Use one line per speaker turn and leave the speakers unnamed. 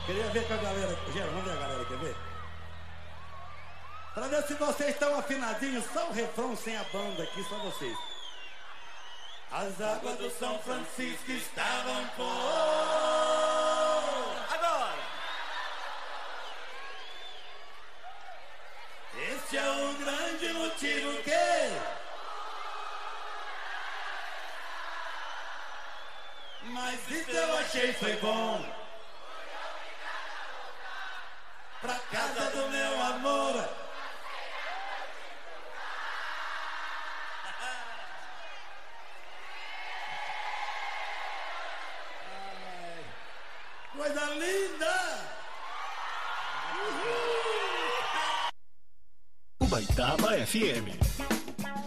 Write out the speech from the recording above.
Queria ver com a galera. Gera, vamos ver a galera, quer ver? Pra ver se vocês estão afinadinhos, só o refrão sem a banda aqui, só vocês. As águas do São Francisco estavam por... Agora! Esse é o grande motivo que... Mas isso eu achei foi bom. Pra casa do meu amor. Coisa linda!
Ubaitaba FM